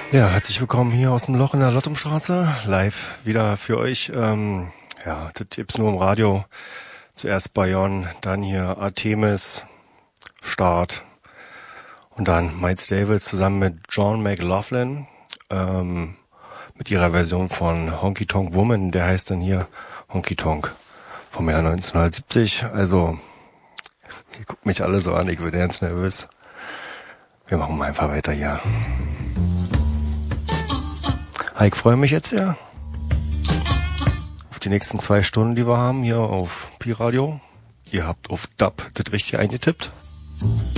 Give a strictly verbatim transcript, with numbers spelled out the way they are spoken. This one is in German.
Ja, herzlich willkommen hier aus dem Loch in der Lottumstraße, live wieder für euch. Ähm, ja, das gibt's nur im Radio. Zuerst Bayonne, dann hier Artemis, Start und dann Miles Davis zusammen mit John McLaughlin ähm, mit ihrer Version von Honky Tonk Woman, der heißt dann hier Honky Tonk vom Jahr neunzehnhundertsiebzig. Also, ihr guckt mich alle so an, ich bin ganz nervös. Wir machen mal einfach weiter hier. Ich freue mich jetzt sehr auf die nächsten zwei Stunden, die wir haben hier auf Pi Radio. Ihr habt auf Dub das richtig eingetippt.